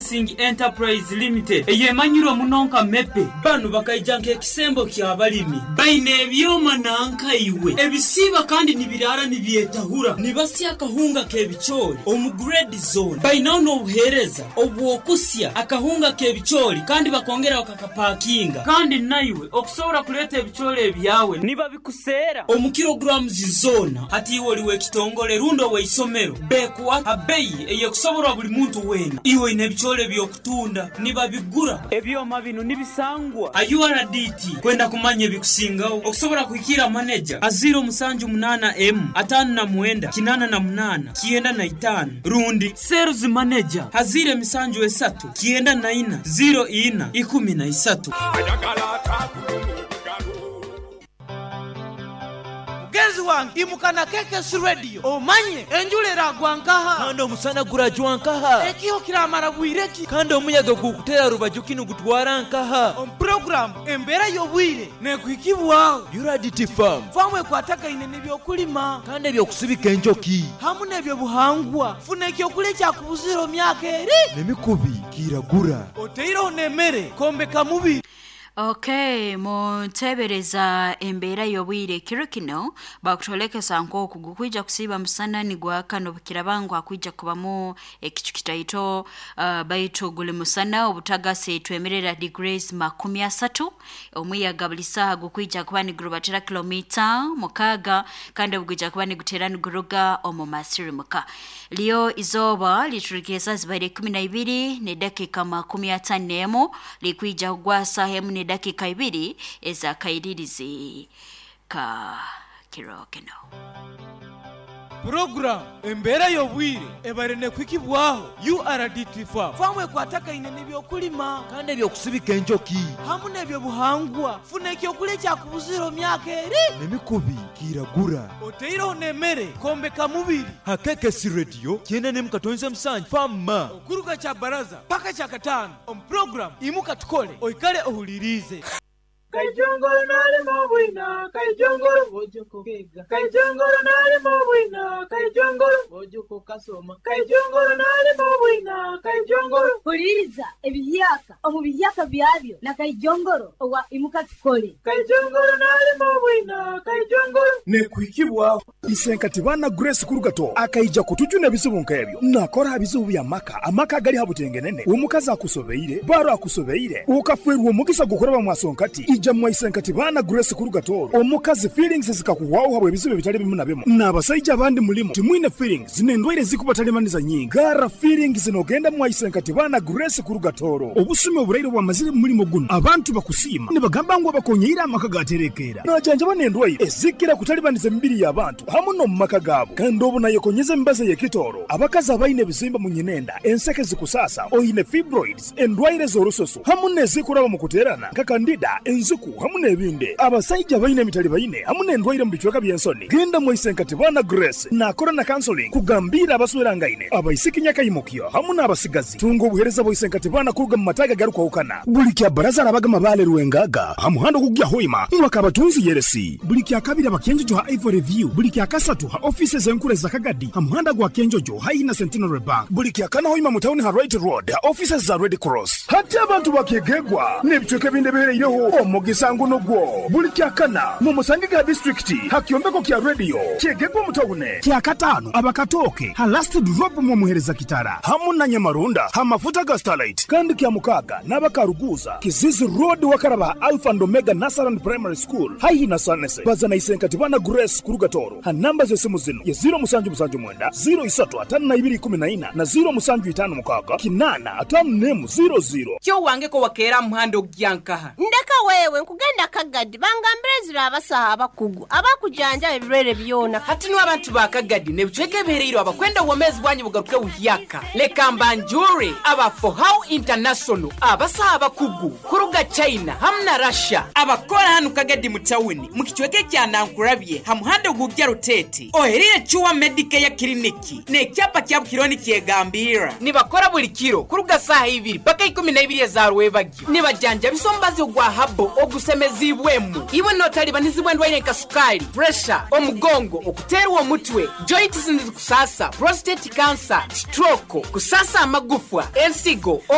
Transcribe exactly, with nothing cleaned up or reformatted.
Processing Enterprise Limited eyemanyirwa munonka mepe bano bakayijanka ekisembo ky'abalimi bayina ebyoma nanka iwe ebisiba kandi nibirara nibyetahura nibasya akahunga k'ebicholi omu grade zone bayina ono obuhereza obwokusya akahunga k'ebicholi kandi bakongera bakakapakinga kandi naiwe okusobora kuleta ebicholi ebyawe niba bikusera omu kilograms zona ati iwe liwe ekitongole rundo we isomero bekuwa abeyi eyekusobora buli muntu wena iwe ine ebicholi byokutunda niba bigura ebyoma bino nibisangwa U R D T kwenda kumanya ebikusingawo okusobora kuikira manager aziro musanju munana M atanu na mwenda kinana na munana kienda na itano rundi sales manager hazire misanju esatu kienda na ina zero ina ikumi na isatu. Genzi wangu imukana keke su radio omanye enjule ragwankaha kando omusana gurajwankaha ekiho kiramara bwireki kando omuyaga gukutera rubajukinu gutwara nkaha on program embera yobwire nekwikibwaho U R D T farm famwe kwataka inene byokulima kandi byokusibika enjoki hamune byo buhangwa fune kyokule cyakubuziro myaka eri nemikubi kiragura oteiro nemere kombe kamubi. Okay, montebereza embera yobwire kirukino bakutolekesa nko kugukwija kusiba musana ni gwa kano bukirabangu akwija kubamu ekicu kitaito uh, baito gule musana obutagase twemerera degrees makumi asatu omuyaga bulisa gukwija kubani gurubatera kilomita mukaga kandi bugija kubani guterani guruga omu masiri muka liyo izoba liturikesa zibare kumi na ibiri ne dakika makumi atano likwija kugwasa hemu ne dakika ibiri eza kaidirizi ka kirokeno. Program embera yobwire ebarene kwikibwaho U R D T farm famwe kwataka inene byokulima kandi byokusibika enjoki hamune byo buhangwa fune kyokule cyakubuziro myaka eri nemikubi kiragura oteiro nemere kombe kamubiri hakeke si radio kienda ne mukatonze musanju fama okuruga cha baraza paka cha katano on program imuka tukole oikale ohulirize. Kajongoro nali mobwina kajongoro bojuko kega kajongoro nali mobwina kajongoro bojuko kasoma kajongoro nali mobwina kajongoro huliriza ebiyaka omu biyaka byabyo na kajongoro owa imuka tukole kajongoro nali mobwina kajongoro ne kwikibwa isenkati bana Grace kurugato akaija kutujuna bizubu nkebyo nakora abizubu ya maka amaka gali habutengenene umukaza akusobeire baro akusobeire ukafwerwa mugisa gukoraba mwasonkati ija mwayisenkati bana Grace kurugato omukazi feelings zikakuwaho habwe bizubu bitali bimu na bimu nabasajja abandi mulimo timwine feelings nendwire zikubatalемaniza nyingi gara feelings nogenda mwayisenkati bana Grace kurugatoro obusumi oburairo bwa mazire mulimo guno abantu bakusima ne bagamba ngo bakonyira amaka gaterekera najanja banendwire ezikira kutalibaniza mbiri y'abantu hamuno mumaka gabo kandi obuna yekonyeze mbaze yekitoro abakazi abayine bizimba munyinenda enseke zikusasa oyine fibroids endwaire z'orusoso hamune zikuraba mu kuterana nka candida enzuku hamune ebinde abasajja bayine mitali bayine hamune endwaire mu bichweka byensoni genda mwisenkati bana Grace na corona counseling kugambira abaswerangaine abayisikinya kayimukyo hamune abasigazi tungo obuhereza boyisenkati bana kuruga mu mataga garuka ukana buli kya baraza arabaga mabale ruwengaga hamuhando kugya hoima mwaka batunzi yeresi buli kya kabira bakenjo ha Ivory review buli kya kasatu ha offices enkure za Kagadi hamuhanda gwa kenjojo haina Centenary Bank buli kya kana hoima mu town ha Right Road ha offices za Red Cross hata abantu bakegegwa nebichweke binde bereireho omugisango nogwo buli kya kana mu Musangiga district ha kyombeko kya radio kyegegwa mu town kya katano abakatoke ha last drop mu muhereza kitara hamuna Nyamarunda ha mafuta ga Starlight kandi kya mukaga nabakaruguza Kizizi Road wakaraba Alpha and Omega Nasaran Primary School haina Sanese bazana isenkati bana Grace kurugatoro ha namba zesimu zino ya zero musanju musanju mwenda zero isatu atanu na ibiri kumi na ina na zero musanju itanu mukaga kinana atanu nemu zero zero kyo wange ko wakera muhando gyankaha ndeka wewe nkugenda Kagadi bangambirezira abasaha abakugu abakujanja ebirere byona hati no abantu bakagadi ne bichweke bereiro abakwenda womezi bwanyi bugaruke uhyaka leka mbanjure aba for how international abasaha abakugu kuruga China hamna Russia abakora hanu Kagadi mu town mukichweke cyana nkurabye hamuhando gugya rutete ohereye chuwa medical ya kliniki ne cyapa cya kironi kyegambira nibakora buri kiro kuruga saha ibiri paka ikumi na ibiri za rwebagi nibajanja bisombaze gwa habo ogusemezibwemu iwe notali banizibwe ndwaire kasukali pressure omugongo okuterwa mutwe joints kusasa prostate cancer stroke kusasa amagufwa ensigo